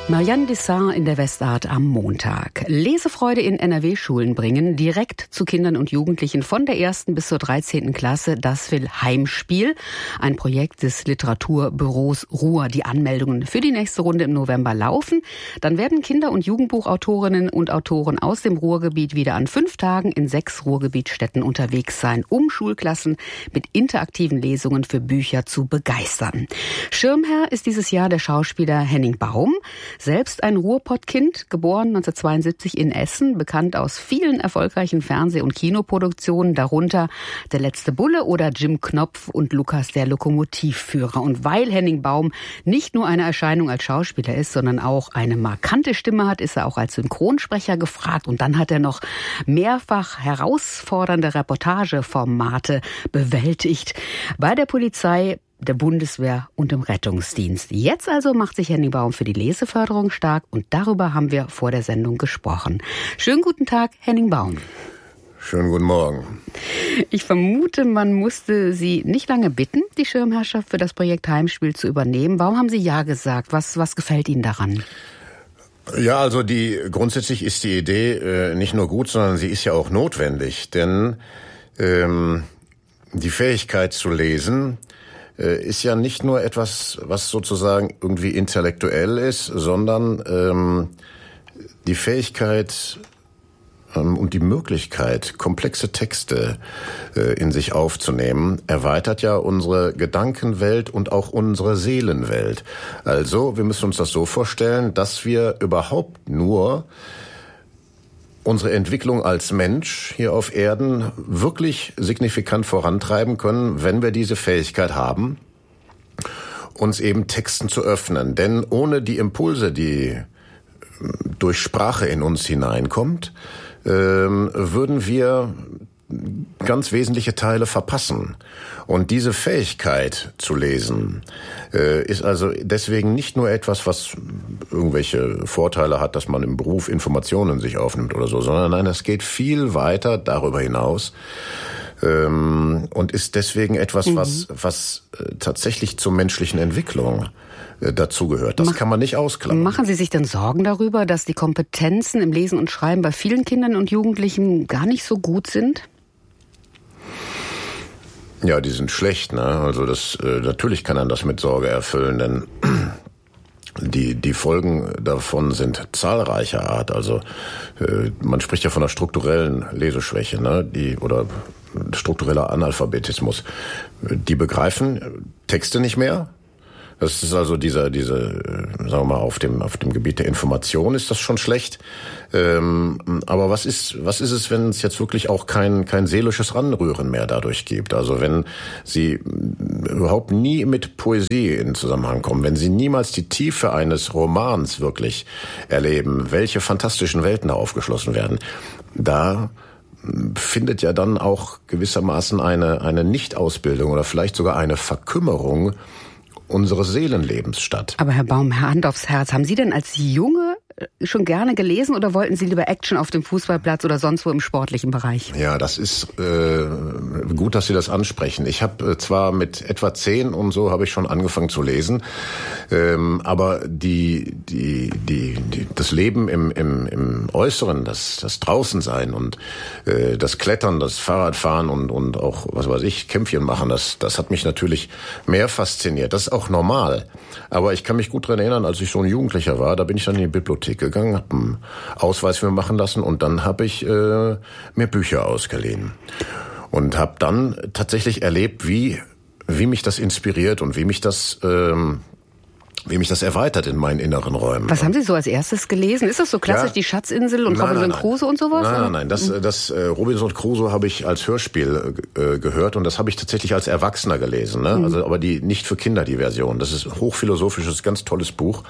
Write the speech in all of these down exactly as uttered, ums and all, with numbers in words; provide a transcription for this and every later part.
Marianne Dessart in der Westart am Montag. Lesefreude in N R W-Schulen bringen, direkt zu Kindern und Jugendlichen von der ersten bis zur dreizehnten Klasse. Das will Heimspiel, ein Projekt des Literaturbüros Ruhr. Die Anmeldungen für die nächste Runde im November laufen. Dann werden Kinder- und Jugendbuchautorinnen und Autoren aus dem Ruhrgebiet wieder an fünf Tagen in sechs Ruhrgebietsstädten unterwegs sein, um Schulklassen mit interaktiven Lesungen für Bücher zu begeistern. Schirmherr ist dieses Jahr der Schauspieler Henning Baum. Selbst ein Ruhrpottkind, geboren neunzehnhundertzweiundsiebzig in Essen, bekannt aus vielen erfolgreichen Fernseh- und Kinoproduktionen, darunter Der letzte Bulle oder Jim Knopf und Lukas der Lokomotivführer. Und weil Henning Baum nicht nur eine Erscheinung als Schauspieler ist, sondern auch eine markante Stimme hat, ist er auch als Synchronsprecher gefragt. Und dann hat er noch mehrfach herausfordernde Reportageformate bewältigt bei der Polizei, der Bundeswehr und im Rettungsdienst. Jetzt also macht sich Henning Baum für die Leseförderung stark und darüber haben wir vor der Sendung gesprochen. Schönen guten Tag, Henning Baum. Schönen guten Morgen. Ich vermute, man musste Sie nicht lange bitten, die Schirmherrschaft für das Projekt Heimspiel zu übernehmen. Warum haben Sie ja gesagt? Was, was gefällt Ihnen daran? Ja, also die grundsätzlich ist die Idee äh, nicht nur gut, sondern sie ist ja auch notwendig. Denn ähm, die Fähigkeit zu lesen ist ja nicht nur etwas, was sozusagen irgendwie intellektuell ist, sondern ähm, die Fähigkeit ähm, und die Möglichkeit, komplexe Texte äh, in sich aufzunehmen, erweitert ja unsere Gedankenwelt und auch unsere Seelenwelt. Also, wir müssen uns das so vorstellen, dass wir überhaupt nur unsere Entwicklung als Mensch hier auf Erden wirklich signifikant vorantreiben können, wenn wir diese Fähigkeit haben, uns eben Texten zu öffnen. Denn ohne die Impulse, die durch Sprache in uns hineinkommt, würden wir ganz wesentliche Teile verpassen. Und diese Fähigkeit zu lesen äh, ist also deswegen nicht nur etwas, was irgendwelche Vorteile hat, dass man im Beruf Informationen sich aufnimmt oder so, sondern nein, es geht viel weiter darüber hinaus ähm, und ist deswegen etwas, mhm. was, was äh, tatsächlich zur menschlichen Entwicklung äh, dazugehört. Das Mach, kann man nicht ausklammern. Machen Sie sich denn Sorgen darüber, dass die Kompetenzen im Lesen und Schreiben bei vielen Kindern und Jugendlichen gar nicht so gut sind? Ja, die sind schlecht, ne? Also das äh, natürlich kann man das mit Sorge erfüllen, denn die die Folgen davon sind zahlreicher Art. Also äh, man spricht ja von einer strukturellen Leseschwäche, ne? Die oder struktureller Analphabetismus. Die begreifen Texte nicht mehr. Das ist also dieser, diese, sagen wir mal, auf dem, auf dem Gebiet der Information ist das schon schlecht. Ähm, aber was ist, was ist es, wenn es jetzt wirklich auch kein, kein seelisches Ranrühren mehr dadurch gibt? Also wenn Sie überhaupt nie mit Poesie in Zusammenhang kommen, wenn Sie niemals die Tiefe eines Romans wirklich erleben, welche fantastischen Welten da aufgeschlossen werden, da findet ja dann auch gewissermaßen eine, eine Nichtausbildung oder vielleicht sogar eine Verkümmerung unseres Seelenlebens statt. Aber Herr Baum, Hand aufs Herz, haben Sie denn als Junge schon gerne gelesen oder wollten Sie lieber Action auf dem Fußballplatz oder sonst wo im sportlichen Bereich? Ja, das ist äh, gut, dass Sie das ansprechen. Ich habe äh, zwar mit etwa zehn und so habe ich schon angefangen zu lesen, ähm, aber die, die, die, die, das Leben im, im, im Äußeren, das, das Draußensein und äh, das Klettern, das Fahrradfahren und, und auch, was weiß ich, Kämpfchen machen, das, das hat mich natürlich mehr fasziniert. Das ist auch normal. Aber ich kann mich gut daran erinnern, als ich so ein Jugendlicher war, da bin ich dann in die Bibliothek gegangen, habe einen Ausweis für mir machen lassen und dann habe ich äh, mir Bücher ausgeliehen und habe dann tatsächlich erlebt, wie wie mich das inspiriert und wie mich das ähm, wie mich das erweitert in meinen inneren Räumen. Was haben Sie so als erstes gelesen? Ist das so klassisch, ja, die Schatzinsel und nein, Robinson nein, Crusoe und sowas? Nein, nein, nein. Das, das äh, Robinson Crusoe habe ich als Hörspiel äh, gehört und das habe ich tatsächlich als Erwachsener gelesen. Ne? Mhm. Also, aber die nicht für Kinder die Version. Das ist hochphilosophisches, ganz tolles Buch.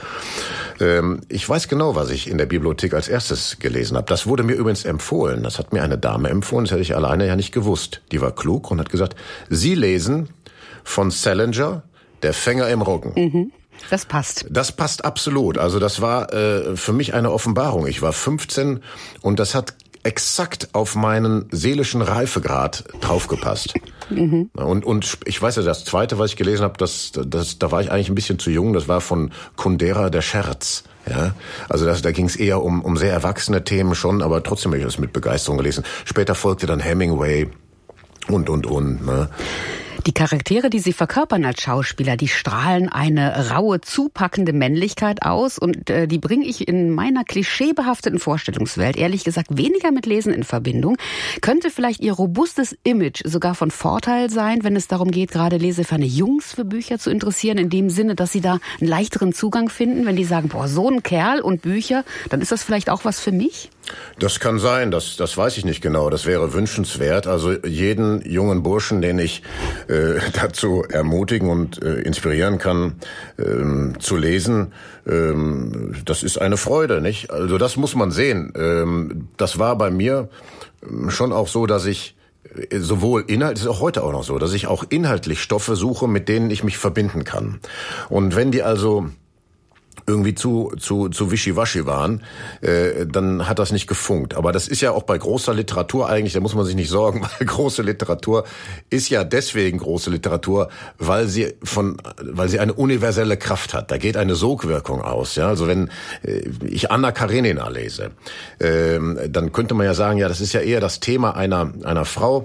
Ähm, ich weiß genau, was ich in der Bibliothek als erstes gelesen habe. Das wurde mir übrigens empfohlen. Das hat mir eine Dame empfohlen. Das hätte ich alleine ja nicht gewusst. Die war klug und hat gesagt: Sie lesen von Salinger, Der Fänger im Roggen. Mhm. Das passt. Das passt absolut. Also das war äh, für mich eine Offenbarung. Ich war fünfzehn und das hat exakt auf meinen seelischen Reifegrad draufgepasst. Mhm. Und, und ich weiß ja, das Zweite, was ich gelesen habe, das, das, da war ich eigentlich ein bisschen zu jung, das war von Kundera, der Scherz. Ja, also das, da ging es eher um, um sehr erwachsene Themen schon, aber trotzdem habe ich das mit Begeisterung gelesen. Später folgte dann Hemingway und, und, und. Ne? Die Charaktere, die Sie verkörpern als Schauspieler, die strahlen eine raue, zupackende Männlichkeit aus und äh, die bringe ich in meiner klischeebehafteten Vorstellungswelt, ehrlich gesagt, weniger mit Lesen in Verbindung. Könnte vielleicht Ihr robustes Image sogar von Vorteil sein, wenn es darum geht, gerade leseferne Jungs für Bücher zu interessieren, in dem Sinne, dass sie da einen leichteren Zugang finden, wenn die sagen, boah, so ein Kerl und Bücher, dann ist das vielleicht auch was für mich? Das kann sein, das, das weiß ich nicht genau. Das wäre wünschenswert. Also jeden jungen Burschen, den ich äh, dazu ermutigen und äh, inspirieren kann, ähm, zu lesen, ähm, das ist eine Freude, nicht? Also das muss man sehen. Ähm, das war bei mir schon auch so, dass ich sowohl inhaltlich, ist auch heute auch noch so, dass ich auch inhaltlich Stoffe suche, mit denen ich mich verbinden kann. Und wenn die also irgendwie zu zu zu wischiwaschi waren, äh, dann hat das nicht gefunkt. Aber das ist ja auch bei großer Literatur eigentlich, da muss man sich nicht sorgen, weil große Literatur ist ja deswegen große Literatur, weil sie von weil sie eine universelle Kraft hat. Da geht eine Sogwirkung aus. Ja, also wenn äh, ich Anna Karenina lese, äh, dann könnte man ja sagen, ja, das ist ja eher das Thema einer einer Frau,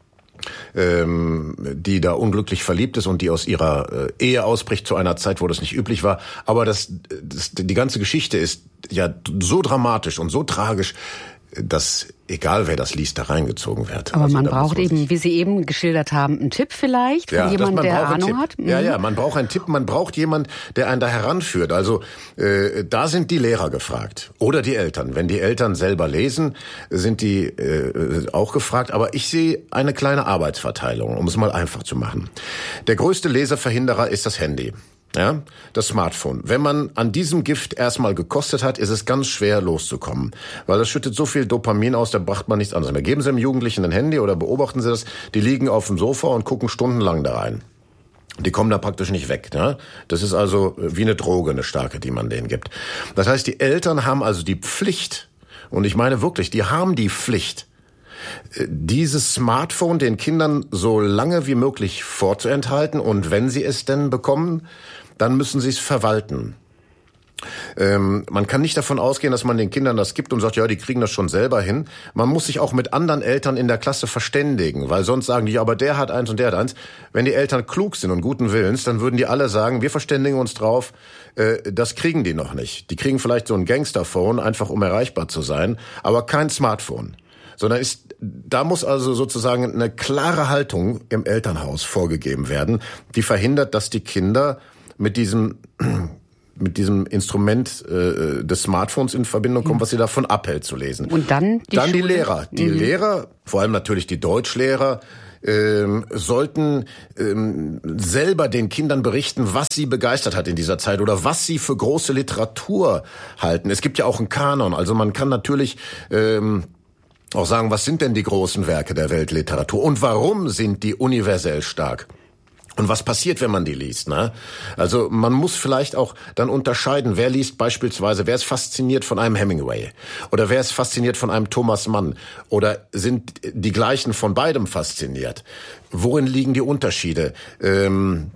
Ähm, die da unglücklich verliebt ist und die aus ihrer äh, Ehe ausbricht zu einer Zeit, wo das nicht üblich war. Aber das, das, die ganze Geschichte ist ja so dramatisch und so tragisch, dass egal wer das liest, da reingezogen wird. Aber also, man braucht man eben, wie Sie eben geschildert haben, einen Tipp vielleicht von ja, jemandem, der Ahnung hat. Mhm. Ja, ja, man braucht einen Tipp, man braucht jemand, der einen da heranführt. Also äh, da sind die Lehrer gefragt oder die Eltern. Wenn die Eltern selber lesen, sind die äh, auch gefragt. Aber ich sehe eine kleine Arbeitsverteilung, um es mal einfach zu machen. Der größte Leseverhinderer ist das Handy. Ja, das Smartphone. Wenn man an diesem Gift erstmal gekostet hat, ist es ganz schwer loszukommen, weil das schüttet so viel Dopamin aus, da bracht man nichts anderes mehr. Geben Sie dem Jugendlichen ein Handy oder beobachten Sie das, die liegen auf dem Sofa und gucken stundenlang da rein. Die kommen da praktisch nicht weg. Ne? Das ist also wie eine Droge, eine starke, die man denen gibt. Das heißt, die Eltern haben also die Pflicht, und ich meine wirklich, die haben die Pflicht, dieses Smartphone den Kindern so lange wie möglich vorzuenthalten, und wenn sie es denn bekommen, dann müssen sie es verwalten. Ähm, man kann nicht davon ausgehen, dass man den Kindern das gibt und sagt, ja, die kriegen das schon selber hin. Man muss sich auch mit anderen Eltern in der Klasse verständigen, weil sonst sagen die, ja, aber der hat eins und der hat eins. Wenn die Eltern klug sind und guten Willens, dann würden die alle sagen, wir verständigen uns drauf, äh, das kriegen die noch nicht. Die kriegen vielleicht so ein Gangsterphone, einfach um erreichbar zu sein, aber kein Smartphone. Sondern ist, da muss also sozusagen eine klare Haltung im Elternhaus vorgegeben werden, die verhindert, dass die Kinder mit diesem mit diesem Instrument äh, des Smartphones in Verbindung kommen, was sie davon abhält zu lesen. Und dann die, dann die Schule? Lehrer. Die mhm. Lehrer, vor allem natürlich die Deutschlehrer, ähm, sollten ähm, selber den Kindern berichten, was sie begeistert hat in dieser Zeit oder was sie für große Literatur halten. Es gibt ja auch einen Kanon, also man kann natürlich ähm, auch sagen, was sind denn die großen Werke der Weltliteratur und warum sind die universell stark? Und was passiert, wenn man die liest, ne? Also man muss vielleicht auch dann unterscheiden, wer liest beispielsweise, wer ist fasziniert von einem Hemingway oder wer ist fasziniert von einem Thomas Mann oder sind die gleichen von beidem fasziniert? Worin liegen die Unterschiede? Ähm,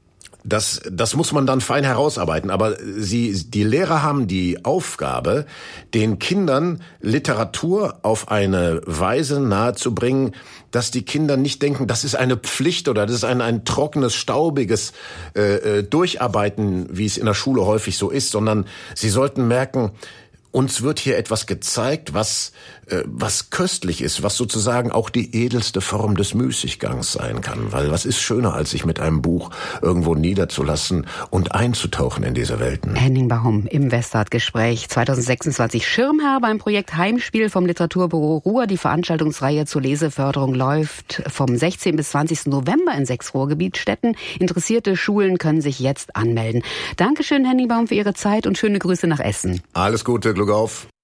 Das, das muss man dann fein herausarbeiten. Aber sie, die Lehrer haben die Aufgabe, den Kindern Literatur auf eine Weise nahezubringen, dass die Kinder nicht denken, das ist eine Pflicht oder das ist ein, ein trockenes, staubiges äh, Durcharbeiten, wie es in der Schule häufig so ist, sondern sie sollten merken, uns wird hier etwas gezeigt, was äh, was köstlich ist, was sozusagen auch die edelste Form des Müßiggangs sein kann. Weil was ist schöner, als sich mit einem Buch irgendwo niederzulassen und einzutauchen in diese Welten? Henning Baum im Westart-Gespräch. zwanzig sechsundzwanzig Schirmherr beim Projekt Heimspiel vom Literaturbüro Ruhr. Die Veranstaltungsreihe zur Leseförderung läuft vom sechzehnten bis zwanzigsten November in sechs Ruhrgebietsstädten. Interessierte Schulen können sich jetzt anmelden. Dankeschön, Henning Baum, für Ihre Zeit und schöne Grüße nach Essen. Alles Gute, Glück auf.